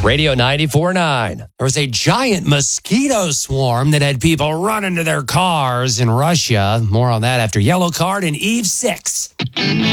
Radio 94.9. There was a giant mosquito swarm that had people run into their cars in Russia. More on that after Yellow Card and Eve 6.